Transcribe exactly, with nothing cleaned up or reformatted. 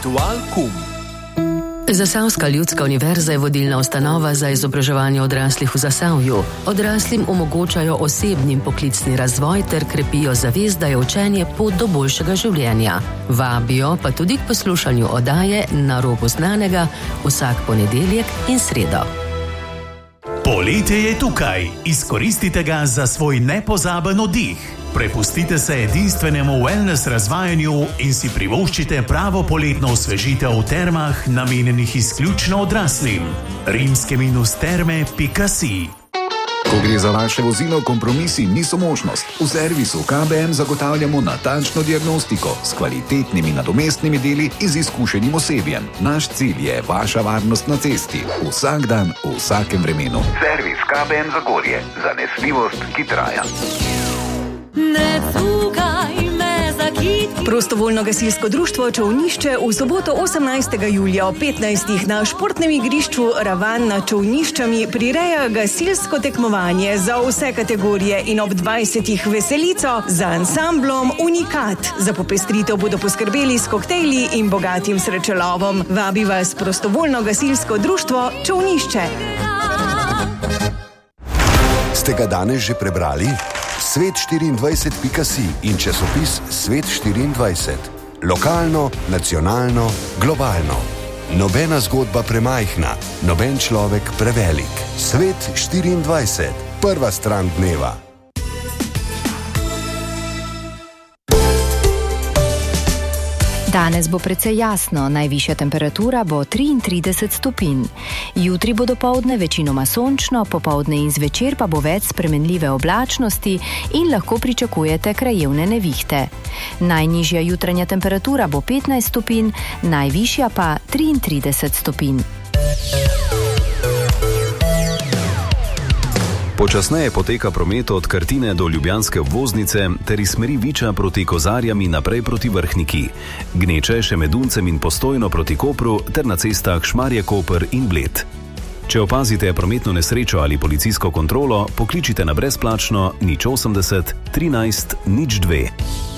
Ritual Kum. Zasavska ljudska univerza je vodilna ustanova za izobraževanje odraslih v Zasavju. Odraslim omogočajo osebni in poklicni razvoj ter krepijo zavest, da je učenje pot do boljšega življenja. Vabijo pa tudi k poslušanju oddaje Na robu znanega vsak ponedeljek in sredo. Poletje je tukaj. Izkoristite ga za svoj nepozaben oddih. Prepustite se edinstvenemu wellness razvajanju in si privoščite pravo poletno osvežitev v termah, namenjenih izključno odraslim. rimske-terme pika si. Ko gre za vaše vozilo, kompromisi niso možnost. V servisu K B M zagotavljamo natančno diagnostiko s kvalitetnimi nadomestnimi deli in z izkušenim osebjem. Naš cilj je vaša varnost na cesti. Vsak dan, v vsakem vremenu. Servis K B M Zagorje. Zanesljivost, ki traja. Ne cukaj me za kitki. Prostovoljno gasilsko društvo Čolnišče v soboto osemnajstega julija ob petnajstih na športnem igrišču Ravan nad Čolniščami prireja gasilsko tekmovanje za vse kategorije in ob dvajsetih veselico z ansamblom Unikat. Za popestritev bodo poskrbeli s koktejli in bogatim srečelovom. Vabi vas prostovoljno gasilsko društvo Čolnišče. Ste ga danes že prebrali? svet štiriindvajset pika si in časopis Svet štiriindvajset. Lokalno, nacionalno, globalno. Nobena zgodba premajhna, noben človek prevelik. Svet štiriindvajset. Prva stran dneva. Danes bo precej jasno, najvišja temperatura bo triintrideset stopinj. Jutri bo dopoldne večinoma sončno, popoldne in zvečer pa bo več spremenljive oblačnosti in lahko pričakujete krajevne nevihte. Najnižja jutranja temperatura bo petnajst stopinj, najvišja pa triintrideset stopinj. Počasneje poteka promet od Krtine do Ljubljanske obvoznice ter iz smeri Viča proti Kozarjam in naprej proti Vrhniki. Gneče, Šemeduncem in Postojno proti Kopru ter na cestah Šmarje-Koper in Bled. Če opazite prometno nesrečo ali policijsko kontrolo, pokličite na brezplačno nič osemdeset trinajst nič dve.